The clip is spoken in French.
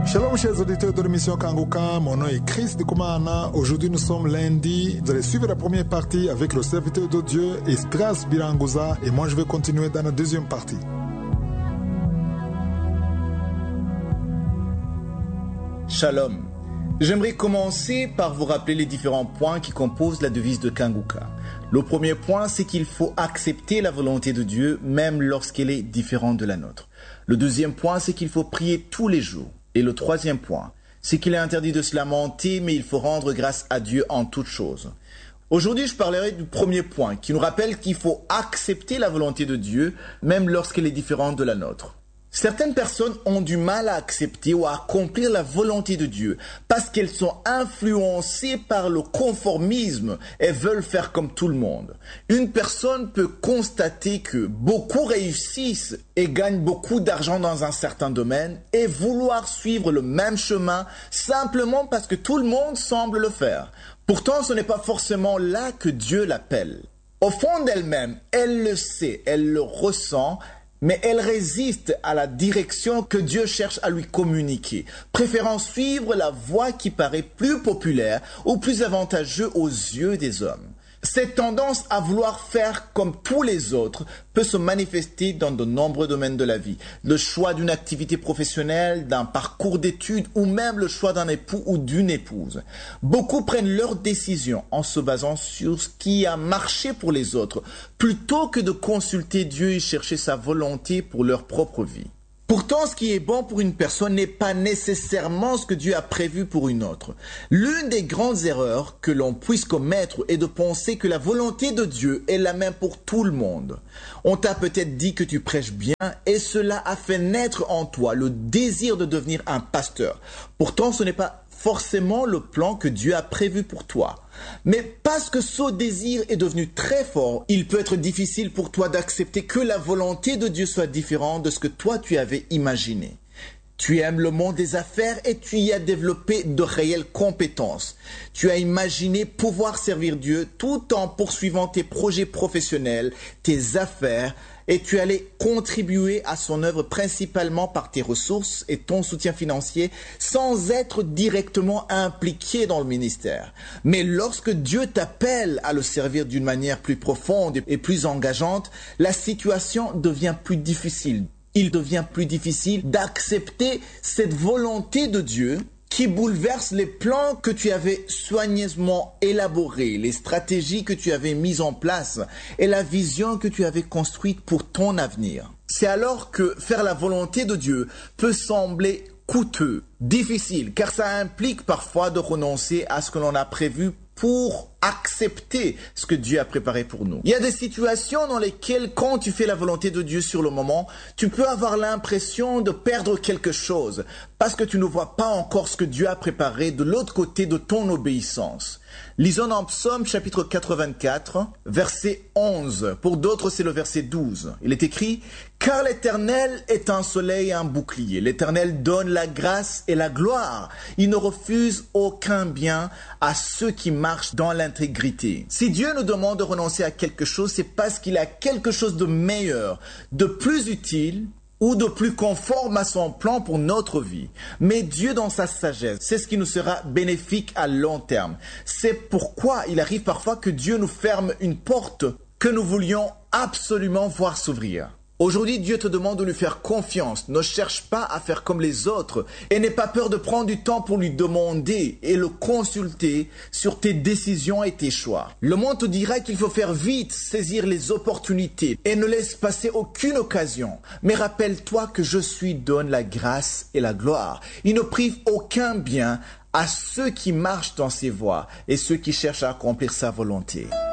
Shalom chers auditeurs de l'émission Kanguka, mon nom est Chris de Koumana. Aujourd'hui nous sommes lundi, vous allez suivre la première partie avec le serviteur de Dieu Esdras Biranguza et moi je vais continuer dans la deuxième partie. Shalom. J'aimerais commencer par vous rappeler les différents points qui composent la devise de Kanguka. Le premier point, c'est qu'il faut accepter la volonté de Dieu même lorsqu'elle est différente de la nôtre. Le deuxième point, c'est qu'il faut prier tous les jours. Et le troisième point, c'est qu'il est interdit de se lamenter, mais il faut rendre grâce à Dieu en toutes choses. Aujourd'hui, je parlerai du premier point, qui nous rappelle qu'il faut accepter la volonté de Dieu, même lorsqu'elle est différente de la nôtre. Certaines personnes ont du mal à accepter ou à accomplir la volonté de Dieu parce qu'elles sont influencées par le conformisme et veulent faire comme tout le monde. Une personne peut constater que beaucoup réussissent et gagnent beaucoup d'argent dans un certain domaine et vouloir suivre le même chemin simplement parce que tout le monde semble le faire. Pourtant, ce n'est pas forcément là que Dieu l'appelle. Au fond d'elle-même, elle le sait, elle le ressent, mais elle résiste à la direction que Dieu cherche à lui communiquer, préférant suivre la voie qui paraît plus populaire ou plus avantageuse aux yeux des hommes. Cette tendance à vouloir faire comme tous les autres peut se manifester dans de nombreux domaines de la vie. Le choix d'une activité professionnelle, d'un parcours d'études ou même le choix d'un époux ou d'une épouse. Beaucoup prennent leurs décisions en se basant sur ce qui a marché pour les autres, plutôt que de consulter Dieu et chercher sa volonté pour leur propre vie. Pourtant, ce qui est bon pour une personne n'est pas nécessairement ce que Dieu a prévu pour une autre. L'une des grandes erreurs que l'on puisse commettre est de penser que la volonté de Dieu est la même pour tout le monde. On t'a peut-être dit que tu prêches bien et cela a fait naître en toi le désir de devenir un pasteur. Pourtant, ce n'est pas forcément le plan que Dieu a prévu pour toi. Mais parce que ce désir est devenu très fort, il peut être difficile pour toi d'accepter que la volonté de Dieu soit différente de ce que toi tu avais imaginé. Tu aimes le monde des affaires et tu y as développé de réelles compétences. Tu as imaginé pouvoir servir Dieu tout en poursuivant tes projets professionnels, tes affaires, et tu allais contribuer à son œuvre principalement par tes ressources et ton soutien financier sans être directement impliqué dans le ministère. Mais lorsque Dieu t'appelle à le servir d'une manière plus profonde et plus engageante, la situation devient plus difficile. Il devient plus difficile d'accepter cette volonté de Dieu qui bouleverse les plans que tu avais soigneusement élaborés, les stratégies que tu avais mises en place et la vision que tu avais construite pour ton avenir. C'est alors que faire la volonté de Dieu peut sembler coûteux, difficile, car ça implique parfois de renoncer à ce que l'on a prévu pour accepter ce que Dieu a préparé pour nous. Il y a des situations dans lesquelles, quand tu fais la volonté de Dieu sur le moment, tu peux avoir l'impression de perdre quelque chose parce que tu ne vois pas encore ce que Dieu a préparé de l'autre côté de ton obéissance. Lisons dans Psaume chapitre 84, verset 11. Pour d'autres, c'est le verset 12. Il est écrit « Car l'Éternel est un soleil et un bouclier. L'Éternel donne la grâce et la gloire. Il ne refuse aucun bien à ceux qui marchent dans l'intégrité. » Si Dieu nous demande de renoncer à quelque chose, c'est parce qu'il a quelque chose de meilleur, de plus utile, ou de plus conforme à son plan pour notre vie. Mais Dieu, dans sa sagesse, c'est ce qui nous sera bénéfique à long terme. C'est pourquoi il arrive parfois que Dieu nous ferme une porte que nous voulions absolument voir s'ouvrir. Aujourd'hui, Dieu te demande de lui faire confiance. Ne cherche pas à faire comme les autres et n'aie pas peur de prendre du temps pour lui demander et le consulter sur tes décisions et tes choix. Le monde te dira qu'il faut faire vite, saisir les opportunités et ne laisse passer aucune occasion. Mais rappelle-toi que je donne la grâce et la gloire. Il ne prive aucun bien à ceux qui marchent dans ses voies et ceux qui cherchent à accomplir sa volonté.